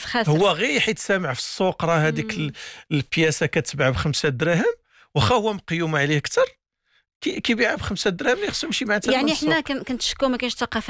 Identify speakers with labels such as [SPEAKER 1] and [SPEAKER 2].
[SPEAKER 1] خاسر.
[SPEAKER 2] هو غير حيت سامع في السوق راه هذيك البياسه كتباع ب5 دراهم، واخا هو مقيوم عليه اكثر كيبيعها ب5 دراهم اللي خصو يمشي مع ثمن
[SPEAKER 1] يعني
[SPEAKER 2] السوق.
[SPEAKER 1] حنا كنتشكو ما كاينش ثقافه